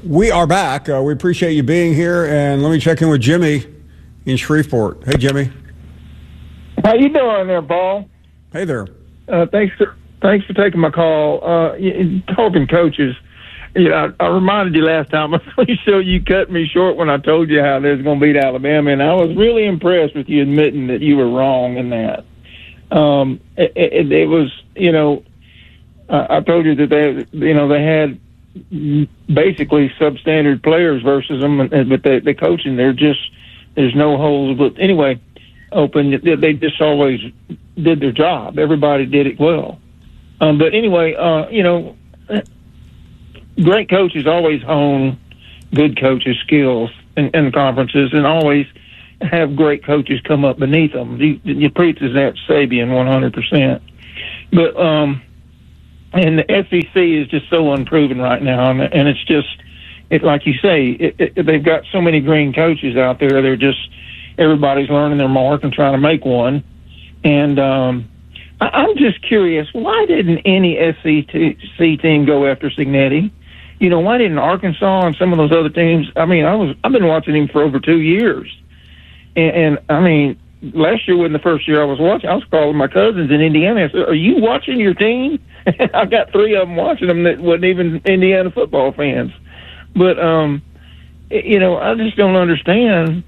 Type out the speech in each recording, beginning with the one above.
We are back. We appreciate you being here, and let me check in with Jimmy in Shreveport. Hey, Jimmy. How you doing there, Paul? Hey there. Thanks for taking my call. Talking coaches, I reminded you last time. I'm pretty sure you cut me short when I told you how they was going to beat Alabama, and I was really impressed with you admitting that you were wrong in that. It was, I told you that they had basically substandard players versus them, but the coaching, there's no holes. But anyway, open, they just always did their job. Everybody did it well. But anyway, great coaches always hone good coaches' skills in conferences, and always have great coaches come up beneath them. You preach that Sabian 100%. But and the SEC is just so unproven right now, and it's just, like you say, they've got so many green coaches out there. They're just, everybody's learning their mark and trying to make one. And I'm just curious, why didn't any SEC team go after Cignetti? Why didn't Arkansas and some of those other teams? I mean, I've been watching him for over 2 years, and I mean, last year wasn't the first year I was watching. I was calling my cousins in Indiana. I said, "Are you watching your team?" I got 3 of them watching them that wasn't even Indiana football fans. But I just don't understand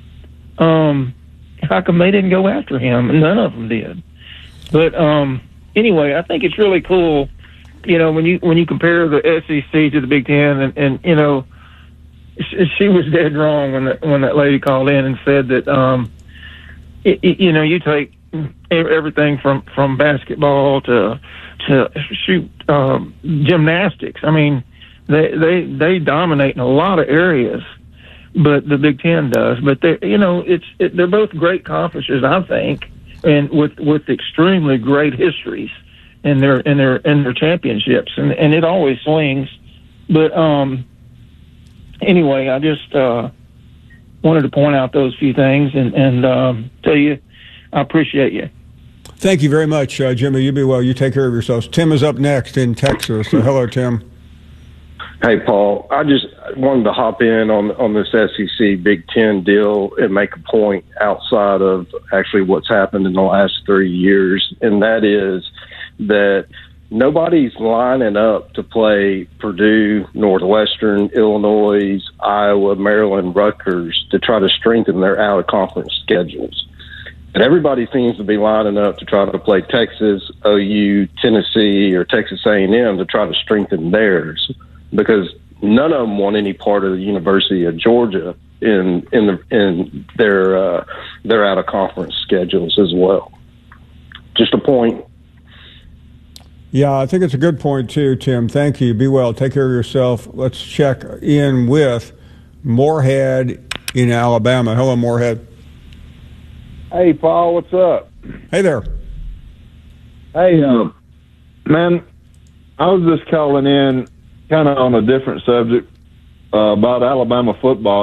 how come they didn't go after him, and none of them did. But anyway, I think it's really cool. When you compare the SEC to the Big Ten, and she was dead wrong when that lady called in and said that you take everything from basketball to shoot gymnastics. I mean, they dominate in a lot of areas, but the Big Ten does. But they're both great conferences, I think, and with extremely great histories in their championships, and it always swings. But anyway, I just wanted to point out those few things and tell you I appreciate you. Thank you very much, Jimmy. You be well. You take care of yourselves. Tim is up next in Texas. So hello, Tim. Hey, Paul. I just wanted to hop in on this SEC Big Ten deal and make a point outside of actually what's happened in the last 3 years, and that is that nobody's lining up to play Purdue, Northwestern, Illinois, Iowa, Maryland, Rutgers to try to strengthen their out-of-conference schedules. And everybody seems to be lining up to try to play Texas, OU, Tennessee, or Texas A&M to try to strengthen theirs, because none of them want any part of the University of Georgia in their out-of-conference schedules as well. Just a point. Yeah, I think it's a good point too, Tim. Thank you. Be well. Take care of yourself. Let's check in with Moorhead in Alabama. Hello, Moorhead. Hey, Paul, what's up? Hey there. Hey, man, I was just calling in kind of on a different subject about Alabama football,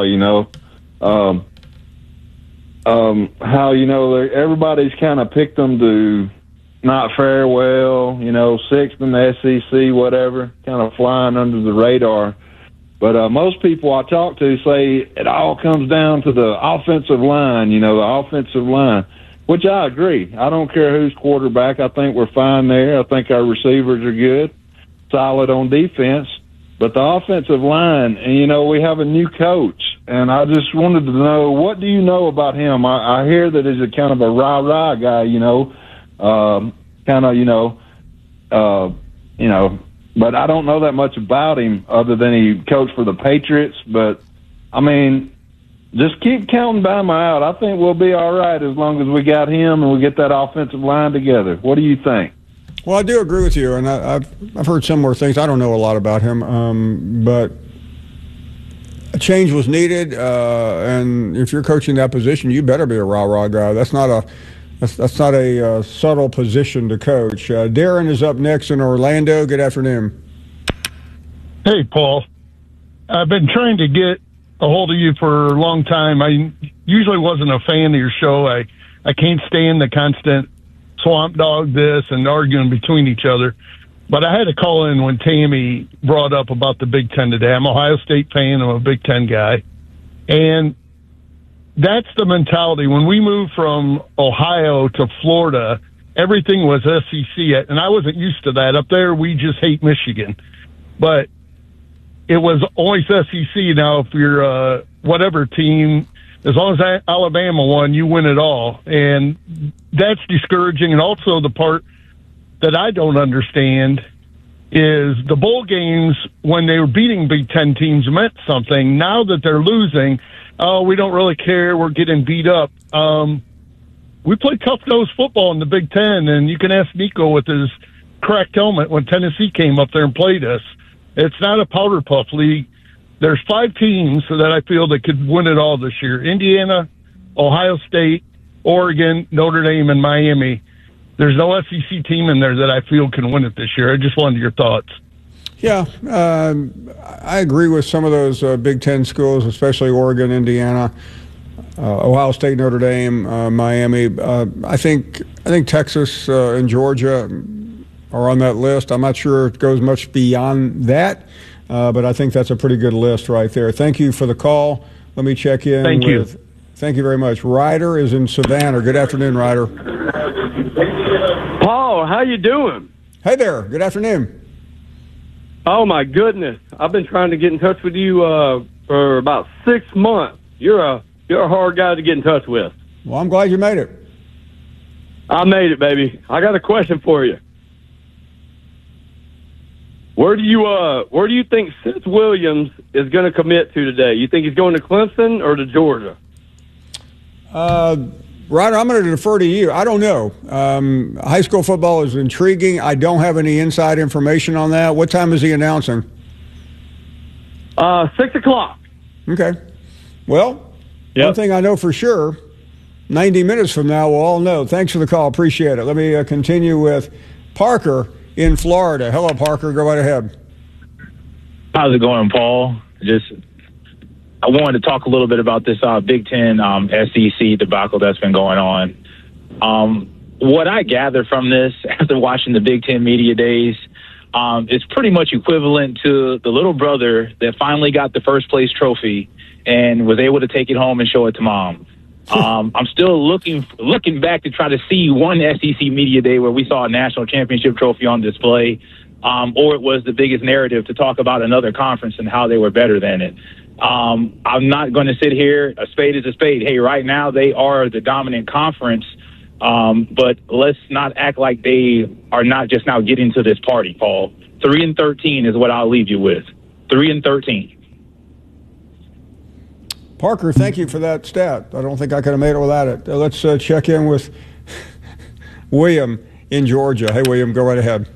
how, everybody's kind of picked them to not fare well, sixth in the SEC, whatever, kind of flying under the radar. But most people I talk to say it all comes down to the offensive line, the offensive line, which I agree. I don't care who's quarterback. I think we're fine there. I think our receivers are good, solid on defense. But the offensive line, and, we have a new coach, and I just wanted to know, what do you know about him? I hear that he's a kind of a rah-rah guy, but I don't know that much about him other than he coached for the Patriots. But, I mean, just keep counting Bama out. I think we'll be all right as long as we got him and we get that offensive line together. What do you think? Well, I do agree with you, and I've heard similar things. I don't know a lot about him, but a change was needed, and if you're coaching that position, you better be a rah-rah guy. That's not a subtle position to coach. Darren is up next in Orlando. Good afternoon. Hey, Paul. I've been trying to get a hold of you for a long time. I usually wasn't a fan of your show. I can't stand the constant swamp dog this and arguing between each other. But I had to call in when Tammy brought up about the Big Ten today. I'm an Ohio State fan. I'm a Big Ten guy. And that's the mentality. When we moved from Ohio to Florida, everything was SEC. And I wasn't used to that. Up there, we just hate Michigan. But it was always SEC. Now, if you're whatever team, as long as Alabama won, you win it all. And that's discouraging. And also the part that I don't understand is the bowl games, when they were beating Big Ten teams, meant something. Now that they're losing, oh, we don't really care, we're getting beat up. We played tough-nosed football in the Big Ten, and you can ask Nico with his cracked helmet when Tennessee came up there and played us. It's not a powder puff league. There's 5 teams that I feel that could win it all this year. Indiana, Ohio State, Oregon, Notre Dame, and Miami. There's no SEC team in there that I feel can win it this year. I just wanted your thoughts. Yeah, I agree with some of those Big Ten schools, especially Oregon, Indiana, Ohio State, Notre Dame, Miami. I think Texas and Georgia are on that list. I'm not sure it goes much beyond that, but I think that's a pretty good list right there. Thank you for the call. Let me check in. Thank you. Thank you very much. Ryder is in Savannah. Good afternoon, Ryder. Paul, how you doing? Hey there. Good afternoon. Oh, my goodness. I've been trying to get in touch with you for about 6 months. You're a hard guy to get in touch with. Well, I'm glad you made it. I made it, baby. I got a question for you. Where do you think Seth Williams is going to commit to today? You think he's going to Clemson or to Georgia? Ryder, I'm going to defer to you. I don't know. High school football is intriguing. I don't have any inside information on that. What time is he announcing? 6 o'clock. Okay. Well, Yep. One thing I know for sure, 90 minutes from now, we'll all know. Thanks for the call. Appreciate it. Let me continue with Parker in Florida. Hello, Parker. Go right ahead. How's it going, Paul? I wanted to talk a little bit about this Big Ten SEC debacle that's been going on. What I gather from this after watching the Big Ten media days is pretty much equivalent to the little brother that finally got the first place trophy and was able to take it home and show it to mom. I'm still looking back to try to see one SEC media day where we saw a national championship trophy on display, or it was the biggest narrative to talk about another conference and how they were better than it. I'm not going to sit here. A spade is a spade. Hey, right now they are the dominant conference, but let's not act like they are not just now getting to this party, Paul. 3-13 is what I'll leave you with. 3-13. Parker, thank you for that stat. I don't think I could have made it without it. Let's check in with William in Georgia. Hey, William, go right ahead.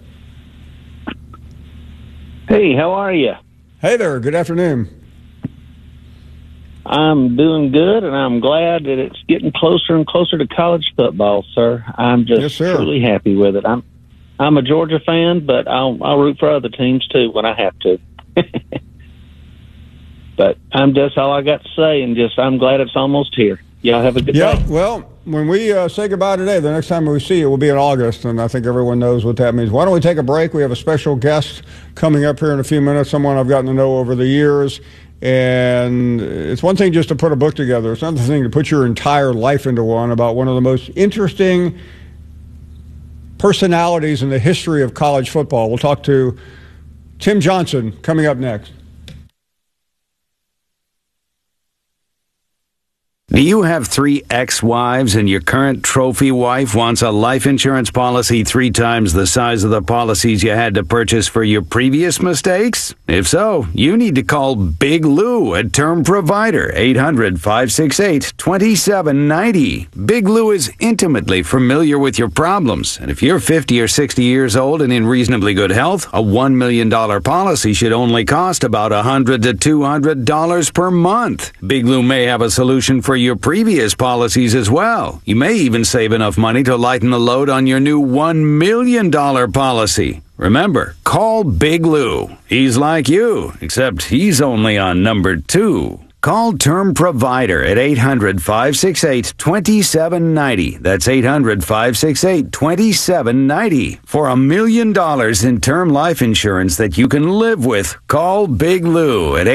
Hey, how are you? Hey there. Good afternoon. I'm doing good, and I'm glad that it's getting closer and closer to college football, sir. I'm just truly happy with it. I'm a Georgia fan, but I'll root for other teams too when I have to. But that's all I got to say, and I'm glad it's almost here. Y'all have a good day. Yeah, well, when we say goodbye today, the next time we see you will be in August, and I think everyone knows what that means. Why don't we take a break? We have a special guest coming up here in a few minutes, someone I've gotten to know over the years. And it's one thing just to put a book together. It's another thing to put your entire life into one about one of the most interesting personalities in the history of college football. We'll talk to Tim Johnson coming up next. Do you have 3 ex-wives and your current trophy wife wants a life insurance policy 3 times the size of the policies you had to purchase for your previous mistakes? If so, you need to call Big Lou, a term provider, 800-568-2790. Big Lou is intimately familiar with your problems, and if you're 50 or 60 years old and in reasonably good health, a $1 million policy should only cost about $100 to $200 per month. Big Lou may have a solution for your previous policies as well. You may even save enough money to lighten the load on your new $1 million policy. Remember, call Big Lou. He's like you, except he's only on number 2. Call Term Provider at 800-568-2790. That's 800-568-2790. For $1 million in term life insurance that you can live with, call Big Lou at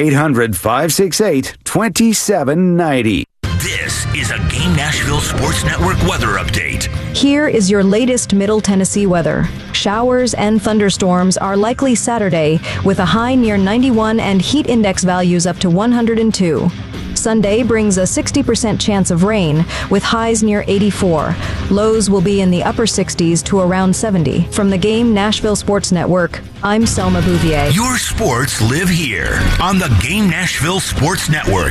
800-568-2790. This is a Game Nashville Sports Network weather update. Here is your latest Middle Tennessee weather. Showers and thunderstorms are likely Saturday, with a high near 91 and heat index values up to 102. Sunday brings a 60% chance of rain, with highs near 84. Lows will be in the upper 60s to around 70. From the Game Nashville Sports Network, I'm Selma Bouvier. Your sports live here on the Game Nashville Sports Network.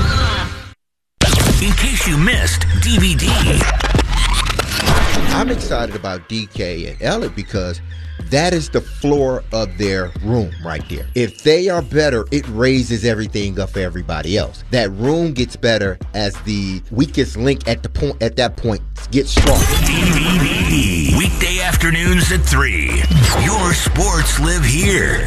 In case you missed DVD. I'm excited about DK and Elliott because that is the floor of their room right there. If they are better, it raises everything up for everybody else. That room gets better as the weakest link at that point gets stronger. DVD. Weekday afternoons at 3. Your sports live here.